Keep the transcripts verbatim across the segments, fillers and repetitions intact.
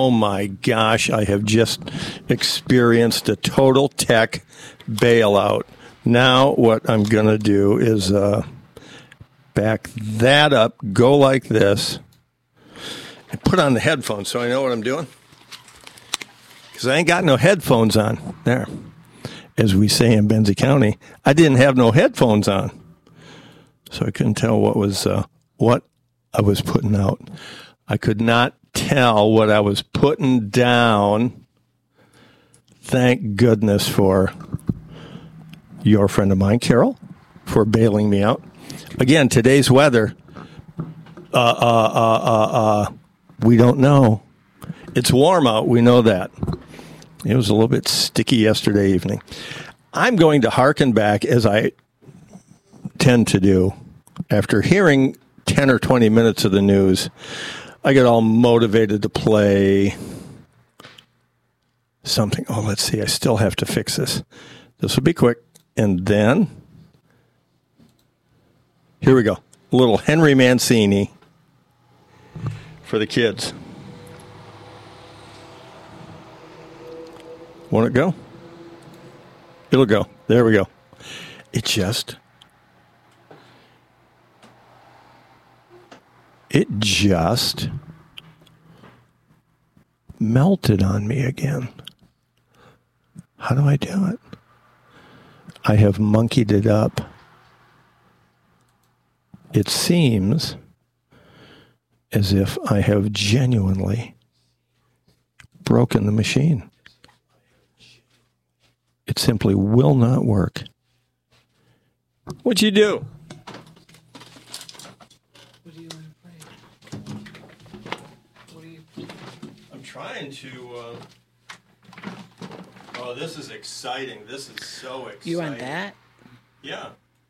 Oh my gosh, I have just experienced a total tech bailout. Now what I'm going to do is uh, back that up, go like this, and put on the headphones so I know what I'm doing. Because I ain't got no headphones on. There. As we say in Benzie County, I didn't have no headphones on. So I couldn't tell what was uh, what I was putting out. I could not tell what I was putting down. Thank goodness for your friend of mine, Carol, for bailing me out. Again, today's weather, uh, uh, uh, uh, uh, we don't know. It's warm out. We know that. It was a little bit sticky yesterday evening. I'm going to hearken back, as I tend to do, after hearing ten or twenty minutes of the news. I get all motivated to play something. Oh, let's see. I still have to fix this. This will be quick. And then, here we go. A little Henry Mancini for the kids. Won't it go? It'll go. There we go. It just... It just melted on me again. How do I do it? I have monkeyed it up. It seems as if I have genuinely broken the machine. It simply will not work. What'd you do? Trying to, uh, oh, this is exciting. This is so exciting. You want that? Yeah.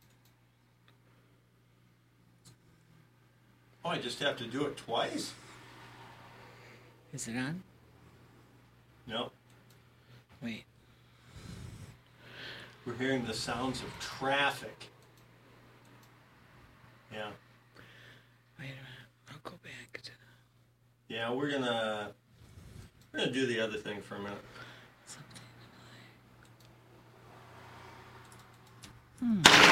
Oh, I just have to do it twice? Is it on? No. Wait. We're hearing the sounds of traffic. Yeah. Wait a minute. I'll go back to... Yeah, we're gonna... We're going to do the other thing for a minute. Hmm.